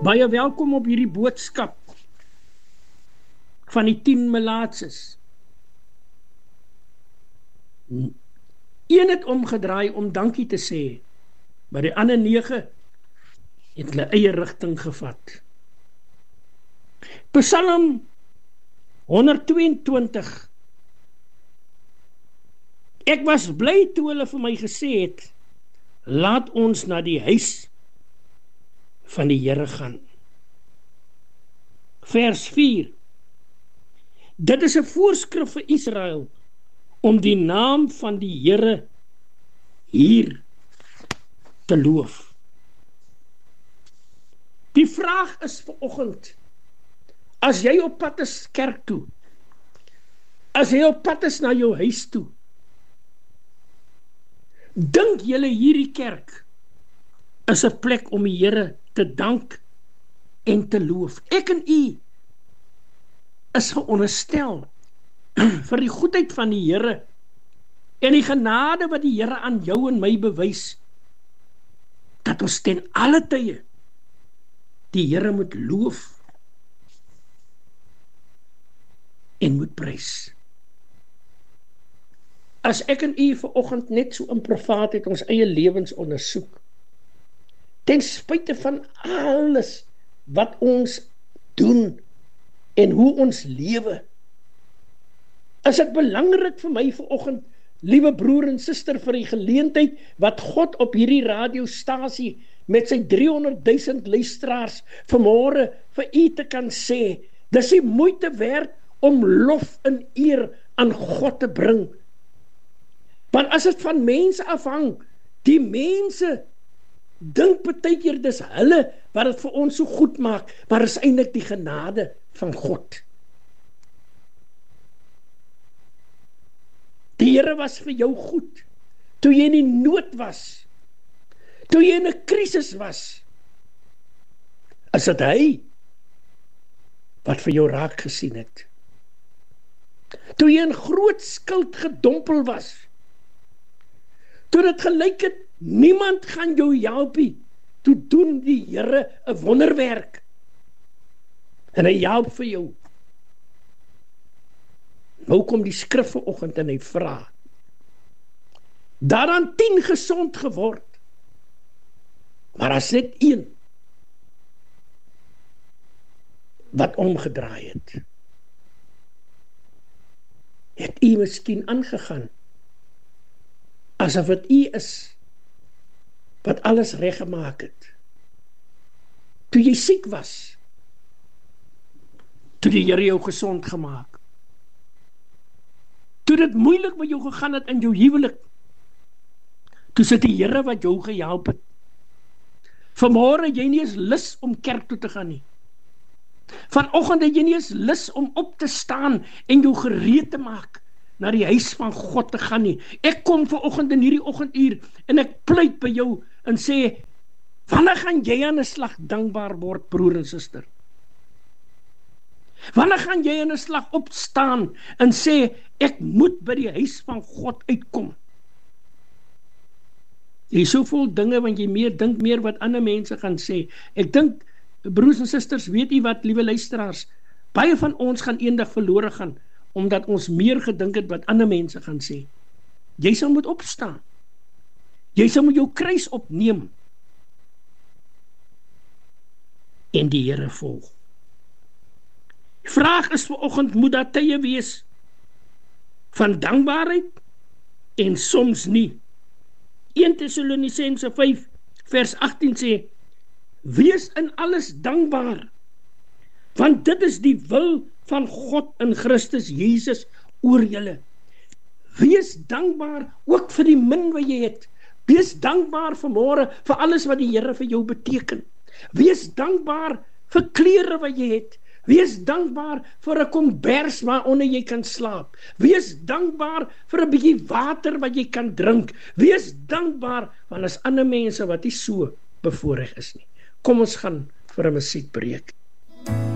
Baie welkom op hierdie boodskap van die 10 melaatses. Een het omgedraai om dankie te sê, maar die ander 9 het hulle eie rigting gevat. Psalm 122. Ek was bly toe hulle vir my gesê het, laat ons na die huis van die Here gaan. Vers 4. Dit is 'n voorskrif vir Israel om die naam van die Here hier te loof. Die vraag is vanoggend, as jy op pad is kerk toe, as jy op pad is na jou huis toe, dink julle hierdie kerk is 'n plek om die Here te dank en te loof. Ek en u is veronderstel vir die goedheid van die Here en die genade wat die Here aan jou en my bewys, dat ons ten alle tye die Here moet loof en moet prys. As ek en u vanoggend net so in privaat het ons eie lewens ondersoek, ten spyte van alles wat ons doen en hoe ons lewe, is dit belangrik vir my vanoggend, liewe broer en suster, vir die geleentheid wat God op hierdie radiostasie met sy 300,000 luisteraars vanmôre vir u te kan sê, dis die moeite werd om lof en eer aan God te bring. Want as dit van mense afhang, die mense dink partykeer dis hulle wat dit vir ons so goed maak, maar is eintlik die genade van God. Die Here was vir jou goed, toe jy in die nood was, toe jy in 'n krisis was, is dit hy wat vir jou raak gesien het. Toe jy in groot skuld gedompel was, toe dit gelyk het, niemand gaan jou help nie, toe doen die Here 'n wonderwerk, en hy help vir jou. Nou kom die skrif vanoggend en hy vra, daaraan 10 gesond geword, maar as net een wat omgedraai het. Het u miskien aangegaan, asof het u is wat alles reggemaak het. Toe jy siek was, toe die Here jou gesond gemaak. Toe dit moeilik met jou gegaan het in jou huwelik, toe sit die Here wat jou gehelp het. Vanmôre het jy nie eens lus om kerk toe te gaan nie. Vanoggend het jy nie eens lus om op te staan en jou gereed te maak na die huis van God te gaan nie. Ek kom vanoggend in hierdie oggenduur en ek pleit by jou en sê, wanneer gaan jy aan 'n slag dankbaar word, broer en suster? Wanneer gaan jy aan 'n slag opstaan en sê, ek moet by die huis van God uitkom? Jy is so vol dinge, want jy dink meer wat ander mense gaan sê. Ek dink, broers en susters, weet jy wat, liewe luisteraars, baie van ons gaan eendag verlore gaan, omdat ons meer gedink het wat ander mense gaan sê. Jy sal moet opstaan. Jy sal moet jou kruis opneem en die Here volg. Die vraag is vanoggend, moet daar tye wees van dankbaarheid en soms nie. 1 Tessalonisense 5 vers 18 sê, wees in alles dankbaar, want dit is die wil van God in Christus Jesus oor julle. Wees dankbaar ook vir die min wat jy het. Wees dankbaar vanmôre vir alles wat die Here vir jou beteken. Wees dankbaar vir klere wat jy het. Wees dankbaar vir 'n kombers waaronder jy kan slaap. Wees dankbaar vir 'n bietjie water wat jy kan drink. Wees dankbaar, want as ander mense wat nie so bevoorreg is nie. Kom ons gaan vir 'n musiekbreek.